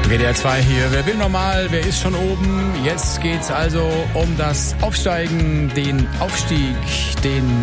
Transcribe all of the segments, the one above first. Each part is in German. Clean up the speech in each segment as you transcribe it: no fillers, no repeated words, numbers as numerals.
WDR 2 hier. Wer will normal, wer ist schon oben? Jetzt geht's also um das Aufsteigen, den Aufstieg, den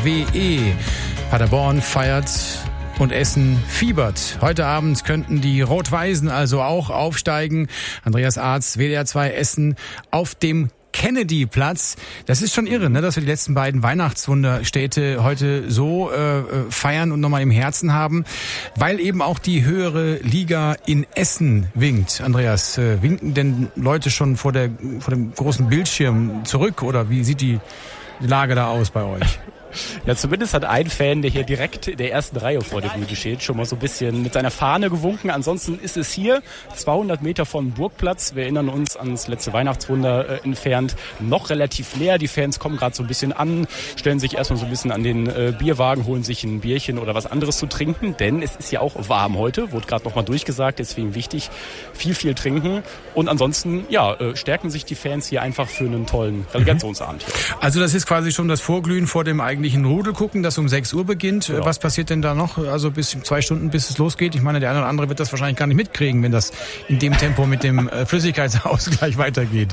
RWE. Paderborn feiert und Essen fiebert. Heute Abend könnten die Rot-Weißen also auch aufsteigen. Andreas Arz, WDR 2 Essen auf dem Kennedy-Platz. Das ist schon irre, ne, dass wir die letzten beiden Weihnachtswunderstädte heute so feiern und nochmal im Herzen haben, weil eben auch die höhere Liga in Essen winkt. Andreas, winken denn Leute schon vor dem großen Bildschirm zurück oder wie sieht die Lage da aus bei euch? Ja, zumindest hat ein Fan, der hier direkt in der ersten Reihe vor der Bühne steht, schon mal so ein bisschen mit seiner Fahne gewunken. Ansonsten ist es hier 200 Meter vom Burgplatz. Wir erinnern uns ans letzte Weihnachtswunder entfernt. Noch relativ leer. Die Fans kommen gerade so ein bisschen an, stellen sich erstmal so ein bisschen an den Bierwagen, holen sich ein Bierchen oder was anderes zu trinken. Denn es ist ja auch warm heute, wurde gerade nochmal durchgesagt. Deswegen wichtig, viel trinken. Und ansonsten, ja, stärken sich die Fans hier einfach für einen tollen Relegationsabend hier. Also das ist quasi schon das Vorglühen vor dem eigentlichen Rudel gucken, das um 6 Uhr beginnt. Genau. Was passiert denn da noch? Also bis 2 Stunden, bis es losgeht? Ich meine, der eine oder andere wird das wahrscheinlich gar nicht mitkriegen, wenn das in dem Tempo mit dem Flüssigkeitsausgleich weitergeht.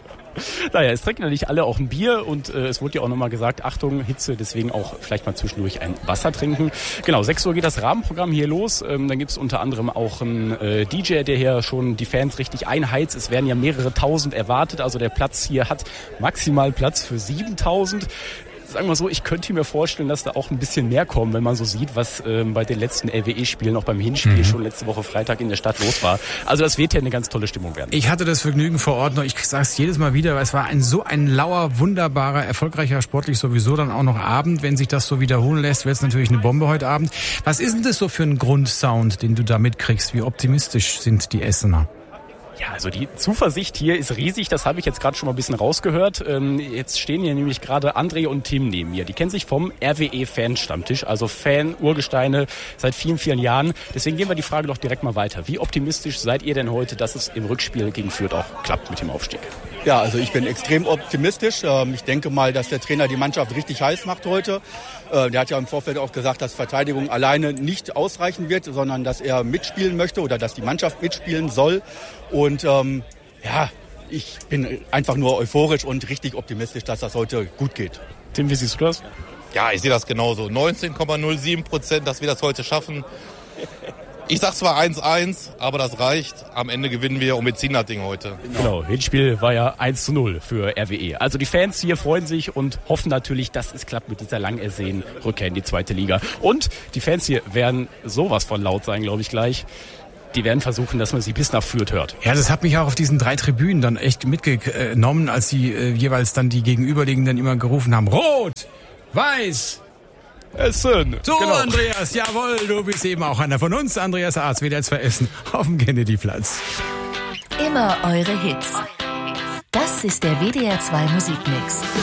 Naja, es trinken natürlich alle auch ein Bier und es wurde ja auch nochmal gesagt, Achtung, Hitze, deswegen auch vielleicht mal zwischendurch ein Wasser trinken. Genau, 6 Uhr geht das Rahmenprogramm hier los. Dann gibt's unter anderem auch einen DJ, der hier schon die Fans richtig einheizt. Es werden ja mehrere tausend erwartet, also der Platz hier hat maximal Platz für 7000. Sagen wir so, ich könnte mir vorstellen, dass da auch ein bisschen mehr kommen, wenn man so sieht, was bei den letzten RWE-Spielen, auch beim Hinspiel schon letzte Woche Freitag in der Stadt los war. Also das wird ja eine ganz tolle Stimmung werden. Ich hatte das Vergnügen vor Ort noch, ich sage es jedes Mal wieder, weil es war so ein lauer, wunderbarer, erfolgreicher, sportlich sowieso dann auch noch Abend. Wenn sich das so wiederholen lässt, wird es natürlich eine Bombe heute Abend. Was ist denn das so für ein Grundsound, den du da mitkriegst? Wie optimistisch sind die Essener? Ja, also die Zuversicht hier ist riesig, das habe ich jetzt gerade schon mal ein bisschen rausgehört. Jetzt stehen hier nämlich gerade André und Tim neben mir. Die kennen sich vom RWE-Fan-Stammtisch, also Fan-Urgesteine seit vielen Jahren. Deswegen gehen wir die Frage doch direkt mal weiter. Wie optimistisch seid ihr denn heute, dass es im Rückspiel gegen Fürth auch klappt mit dem Aufstieg? Ja, also ich bin extrem optimistisch. Ich denke mal, dass der Trainer die Mannschaft richtig heiß macht heute. Der hat ja im Vorfeld auch gesagt, dass Verteidigung alleine nicht ausreichen wird, sondern dass er mitspielen möchte oder dass die Mannschaft mitspielen soll. Und ja, ich bin einfach nur euphorisch und richtig optimistisch, dass das heute gut geht. Tim, wie siehst du das? Ja, ich sehe das genauso. 19,07%, dass wir das heute schaffen. Ich sag zwar 1-1, aber das reicht. Am Ende gewinnen wir und wir ziehen das Ding heute. Genau, Hinspiel war ja 1-0 für RWE. Also die Fans hier freuen sich und hoffen natürlich, dass es klappt mit dieser lang ersehnten Rückkehr in die zweite Liga. Und die Fans hier werden sowas von laut sein, glaube ich, gleich. Die werden versuchen, dass man sie bis nach Fürth hört. Ja, das hat mich auch auf diesen 3 Tribünen dann echt mitgenommen, als sie jeweils dann die Gegenüberliegenden immer gerufen haben. Rot, Weiß, Essen. So, genau. Andreas, jawohl, du bist eben auch einer von uns. Andreas Arz, WDR 2 Essen auf dem Kennedy-Platz. Immer eure Hits. Das ist der WDR 2 Musikmix.